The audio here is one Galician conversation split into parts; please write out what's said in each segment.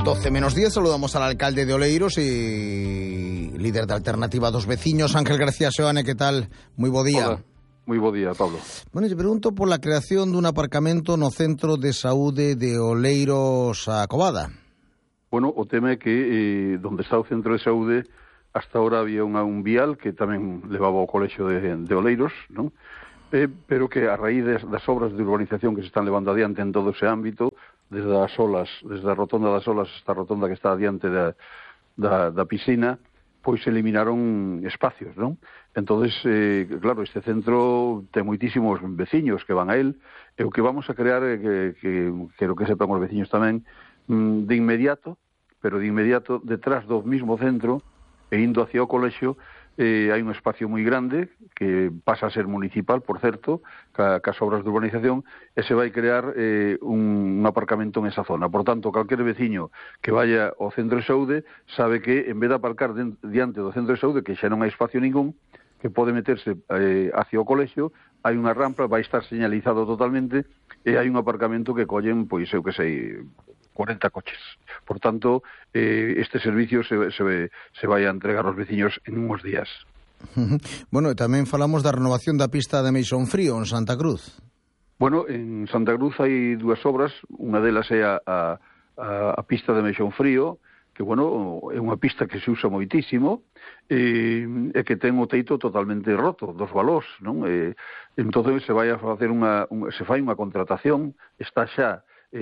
12:10, saludamos al alcalde de Oleiros y líder de Alternativa dos Veciños, Ángel García Seoane, ¿qué tal? Moi bo día. Hola, moi bo día, Pablo. Bueno, lle pregunto por la creación dun aparcamento no Centro de Saúde de Oleiros a Covada. Bueno, o tema é que donde está o Centro de Saúde hasta ahora había un vial que tamén levaba ao colexio de Oleiros, non? Pero que a raíz das obras de urbanización que se están levando adiante en todo ese ámbito, desde as olas, desde a rotonda das olas hasta a rotonda que está adiante da piscina, pois se eliminaron espacios, non? Entonces, claro, este centro ten moitísimos veciños que van a él, e o que vamos a crear, que quero que sepan os veciños tamén, de inmediato, detrás do mismo centro, e indo hacia o colexio, hai un espacio moi grande que pasa a ser municipal, por certo, cas obras de urbanización, e se vai crear un aparcamento en esa zona. Por tanto, calquer veciño que vaya ao centro de saúde sabe que, en vez de aparcar diante do centro de saúde, que xa non hai espacio ningún, que pode meterse hacia o colexio, hai unha rampa, vai estar señalizado totalmente, e hai un aparcamento que collen, pois, eu que sei, 40 coches. Por tanto, este servicio se vai a entregar aos veciños en uns días. Bueno, tamén falamos da renovación da pista de Meixón Frío en Santa Cruz. Bueno, en Santa Cruz hai dúas obras, unha delas é a pista de Meixón Frío, que, bueno, é unha pista que se usa moitísimo, e que ten o teito totalmente roto, dos valós, non? Entón se vai a facer se fai unha contratación, está xa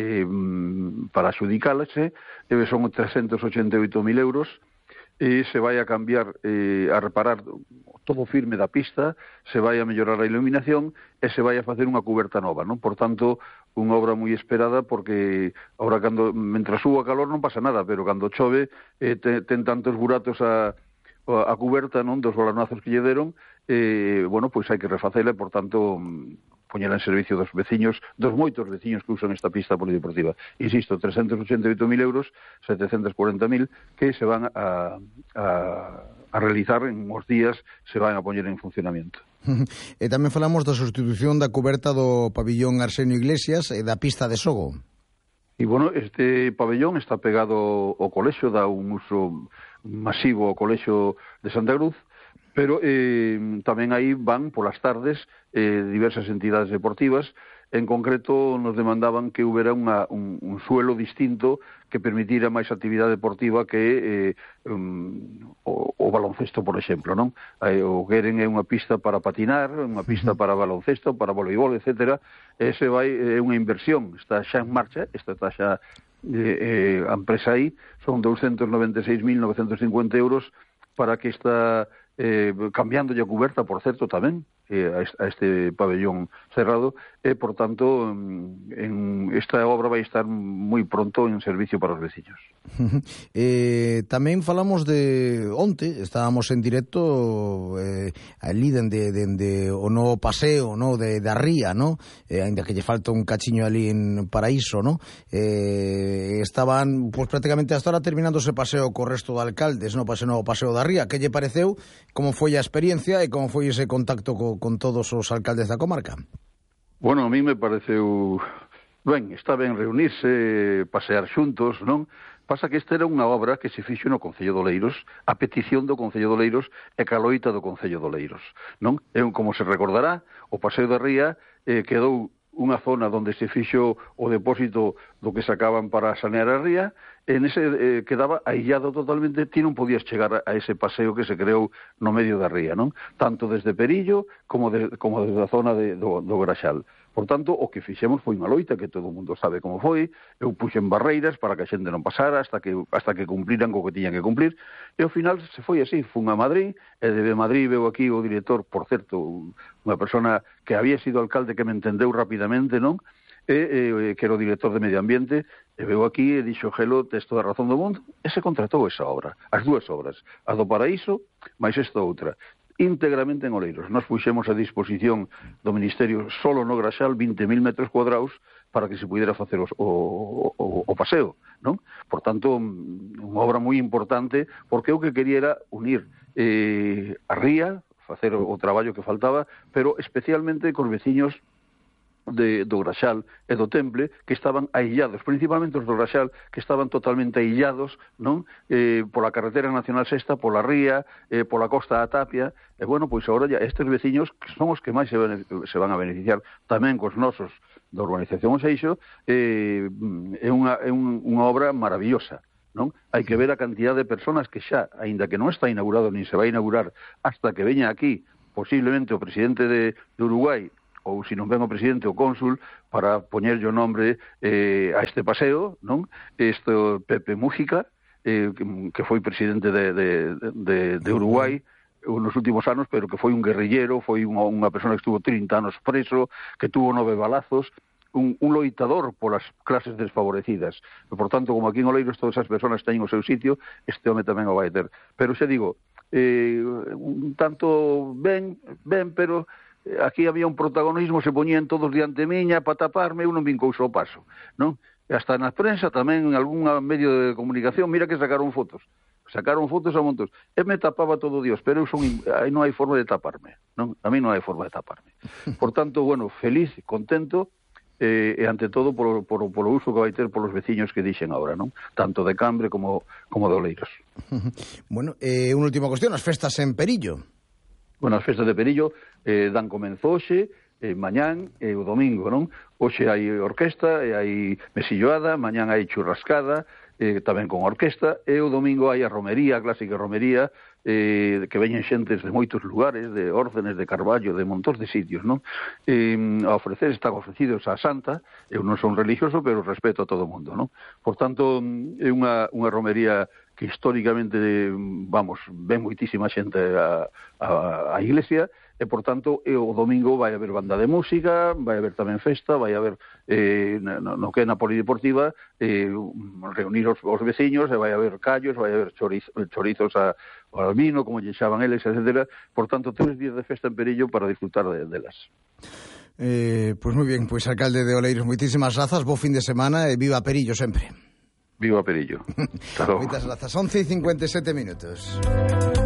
para adjudicálasse, son 388.000 euros, e se vai a cambiar, a reparar todo firme da pista, se vai a mellorar a iluminación e se vai a facer unha cuberta nova, non? Por tanto, unha obra moi esperada, porque ahora, mentras suba calor non pasa nada, pero cando chove ten tantos buratos a cuberta, non, dos balanazos que lle deron, bueno, pois hai que refacela, e por tanto poñela en servicio dos veciños, dos moitos veciños que usan esta pista polideportiva. Insisto, 388.000 euros, 740.000, que se van a realizar en uns días, se van a poñer en funcionamento. E tamén falamos da sustitución da cuberta do pabillón Arsenio Iglesias e da pista de Sogo. E, bueno, este pabellón está pegado ao colexio, dá un uso masivo ao colexio de Santa Cruz, pero tamén aí van polas tardes diversas entidades deportivas. En concreto nos demandaban que houbera un suelo distinto que permitira máis actividade deportiva que o baloncesto, por exemplo, non? O queren é unha pista para patinar, unha pista para baloncesto, para voleibol, etcétera. Ese é unha inversión, está xa en marcha, está xa a empresa aí, son 296.950 euros para que esta cambiando a cuberta, por certo, tamén a este pabellón cerrado, e, por tanto, esta obra vai estar moi pronto en servicio para os veciños. Tamén falamos de onte, estábamos en directo ali dende o novo paseo, no, da ría, no? Ainda que lle falta un cachiño ali en Paraíso, no? Estaban, pues, prácticamente hasta ahora terminándose paseo co resto de alcaldes, no? Novo paseo da ría. Que lle pareceu? Como foi a experiencia e como foi ese contacto con todos os alcaldes da comarca? Bueno, a mí me pareceu ben, está ben reunirse, pasear xuntos, non? Pasa que esta era unha obra que se fixo no Concello de Oleiros, a petición do Concello de Oleiros e ca loita do Concello de Oleiros, non? Como se recordará, o paseo da ría quedou unha zona onde se fixo o depósito do que sacaban para sanear a ría, en ese quedaba aillado totalmente, ti non podías chegar a ese paseo que se creou no medio da ría, non? Tanto desde Perillo como desde a zona do Graxal. Por tanto, o que fixemos foi unha loita, que todo o mundo sabe como foi. Eu puxen barreiras para que a xente non pasara hasta que cumpriran co que tiñan que cumplir, e ao final se foi así. Fun a Madrid, e de Madrid veo aquí o director, por certo, unha persona que había sido alcalde, que me entendeu rapidamente, non? Que era o director de Medio Ambiente, e veo aquí e dixo: Gelo, tes toda a razón do mundo, e se contratou esa obra, as dúas obras, a do Paraíso, máis esta outra, íntegramente en Oleiros. Nos puxemos a disposición do Ministerio solo no Graxal 20.000 metros cuadrados para que se pudera facer o paseo, non? Por tanto, unha obra moi importante, porque o que quería era unir a ría, facer o traballo que faltaba, pero especialmente cos veciños do Graxal e do Temple, que estaban aillados, principalmente os do Graxal, que estaban totalmente aillados, non? Pola carretera nacional sexta, pola ría, pola costa da Tapia, e bueno, pois agora ya estes veciños son os que máis se van a beneficiar tamén cos nosos da urbanización Oseixo. É unha obra maravillosa, non? Hai que ver a cantidad de personas que xa, aínda que non está inaugurado nin se vai inaugurar hasta que veña aquí posiblemente o presidente de Uruguai, ou se non ven o presidente o cónsul, para poñerlle o nombre a este paseo, non? Pepe Mújica, que foi presidente de Uruguai nos últimos anos, pero que foi un guerrillero, foi unha persona que estuvo 30 anos preso, que tuvo 9 balazos, un loitador polas clases desfavorecidas. E, por tanto, como aquí en Oleiros todas as persoas teñen o seu sitio, este home tamén o vai ter. Pero xa digo, un tanto ben, pero aquí había un protagonismo, se poñían todos diante miña para taparme, eu non vin cousa ao paso, non? E hasta na prensa tamén, en algún medio de comunicación, mira que sacaron fotos a montos, e me tapaba todo Dios, pero aí non hai forma de taparme, non? A mí non hai forma de taparme. Por tanto, bueno, feliz, contento, e ante todo polo uso que vai ter polos veciños que dixen agora, non? Tanto de Cambre como de Oleiros. Bueno, unha última cuestión, as festas en Perillo. Bueno, as festas de Perillo dan comenzo hoxe, mañán e o domingo, non? Hoxe hai orquesta e hai mesilloada, mañán hai churrascada, tamén con orquesta, e o domingo hai a romería, a clásica romería, que veñen xentes de moitos lugares, de Órdenes, de Carballo, de montón de sitios, non? A ofrecer, están ofrecidos á Santa. Eu non son religioso, pero respeto a todo o mundo, non? Por tanto, é unha romería que históricamente, vamos, ven moitísima xente á iglesia, e, por tanto, o domingo vai haber banda de música, vai haber tamén festa, vai haber, no que é na polideportiva, reunir os veciños, e vai haber callos, vai haber chorizos ao vino, como lle xaban eles, etc. Por tanto, 3 días de festa en Perillo para disfrutar delas. Pois moi bien, pois alcalde de Oleiros, moitísimas grazas, bo fin de semana e viva Perillo sempre. Viva Perillo. Moitas grazas, 11:57 minutos.